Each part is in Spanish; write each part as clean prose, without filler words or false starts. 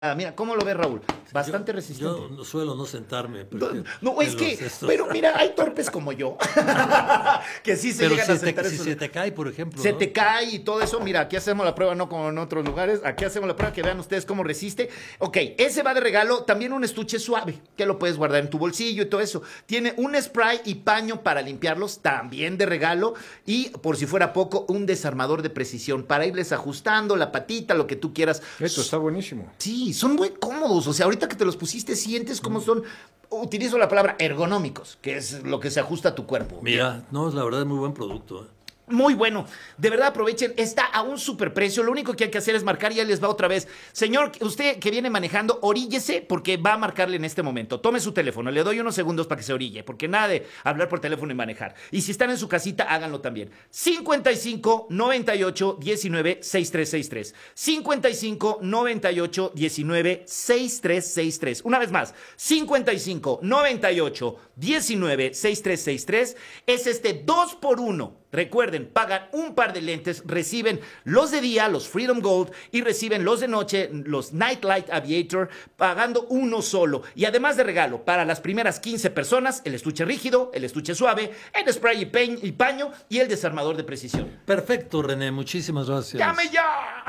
Mira, ¿cómo lo ves, Raúl? Bastante resistente. Yo no suelo no sentarme. No, es que, pero mira, hay torpes como yo, que sí se llegan a sentar. Si se te cae, por ejemplo. Se te cae y todo eso. Mira, aquí hacemos la prueba, no como en otros lugares. Aquí hacemos la prueba, que vean ustedes cómo resiste. Ok, ese va de regalo. También un estuche suave, que lo puedes guardar en tu bolsillo y todo eso. Tiene un spray y paño para limpiarlos, también de regalo. Y, por si fuera poco, un desarmador de precisión para irles ajustando la patita, lo que tú quieras. Esto está buenísimo. Sí, son muy cómodos. O sea, ahorita que te los pusiste, sientes cómo son. Utilizo la palabra ergonómicos, que es lo que se ajusta a tu cuerpo. Mira, no, la verdad es muy buen producto. Muy bueno, de verdad aprovechen, está a un superprecio, lo único que hay que hacer es marcar y ya les va otra vez. Señor, usted que viene manejando, oríllese porque va a marcarle en este momento. Tome su teléfono, le doy unos segundos para que se orille, porque nada de hablar por teléfono y manejar. Y si están en su casita, háganlo también. 55 98 19 6363. 55 98 19 6363. Una vez más, 55 98 19 6363 es este 2x1. Recuerden, pagan un par de lentes, reciben los de día, los Freedom Gold, y reciben los de noche, los Nightlight Aviator, pagando uno solo. Y además de regalo, para las primeras 15 personas, el estuche rígido, el estuche suave, el spray y paño y el desarmador de precisión. Perfecto, René, muchísimas gracias. ¡Llame ya!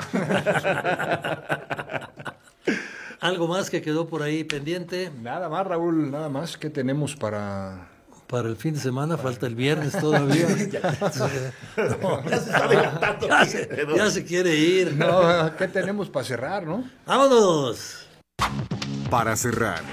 ¿Algo más que quedó por ahí pendiente? Nada más, Raúl, nada más. ¿Qué tenemos para el fin de semana? Falta el viernes todavía. Ya se quiere ir. No, ¿qué tenemos para cerrar, no? ¡Vámonos! Para cerrar,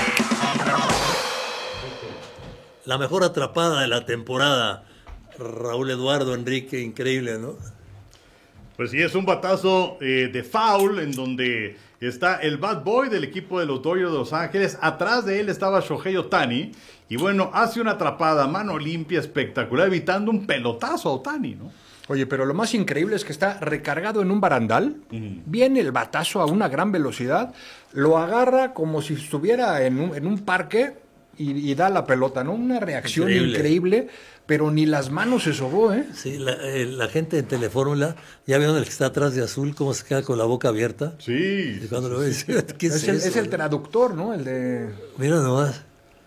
La mejor atrapada de la temporada. Raúl Eduardo Enrique, increíble, ¿no? Pues sí, es un batazo de foul en donde está el bad boy del equipo de los Dodgers de Los Ángeles. Atrás de él estaba Shohei Ohtani. Y bueno, hace una atrapada, mano limpia, espectacular, evitando un pelotazo a Ohtani, ¿no? Oye, pero lo más increíble es que está recargado en un barandal. Viene el batazo a una gran velocidad. Lo agarra como si estuviera en un parque y da la pelota, ¿no? Una reacción increíble, pero ni las manos se sobó, ¿eh? Sí, la gente en Telefórmula, ¿ya vieron el que está atrás de azul, cómo se queda con la boca abierta? Sí. Y cuando lo ves, ¿qué es eso? Es el traductor, ¿no? El de... Mira nomás.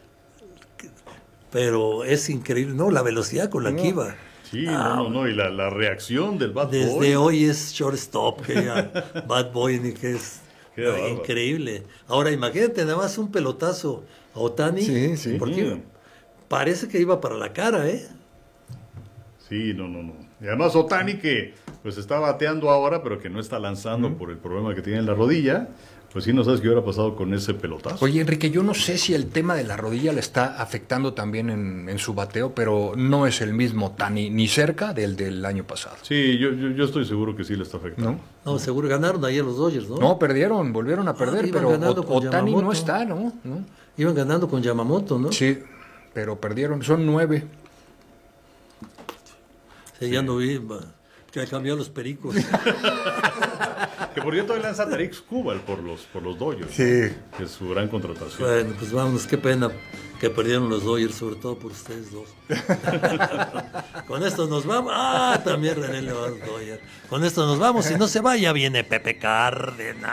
Pero es increíble, ¿no? La velocidad con la que iba. Sí, no, y la reacción del bad boy. Desde hoy es shortstop, que ya bad boy, ni que es increíble. Ahora, imagínate nada más un pelotazo a Ohtani. Sí. Porque parece que iba para la cara, ¿eh? Sí, no. Y además Ohtani que pues está bateando ahora, pero que no está lanzando por el problema que tiene en la rodilla. Pues sí, no sabes qué hubiera pasado con ese pelotazo. Oye, Enrique, yo no sé si el tema de la rodilla le está afectando también en su bateo, pero no es el mismo ni cerca del año pasado. Sí, yo estoy seguro que sí le está afectando. No, seguro ganaron ayer los Dodgers, ¿no? No, perdieron, volvieron a perder, pero Ohtani no está, ¿no? Iban ganando con Yamamoto, ¿no? Sí, pero perdieron, son 9. Sí, ya no vi, que cambió los pericos. Que por cierto, hoy lanza Tarik Skubal por los Dodgers. Sí. ¿No? Que es su gran contratación. Bueno, pues vámonos, qué pena que perdieron los Dodgers, sobre todo por ustedes dos. Con esto nos vamos. También René le va a los Dodgers. Con esto nos vamos, si no se vaya, viene Pepe Cárdenas.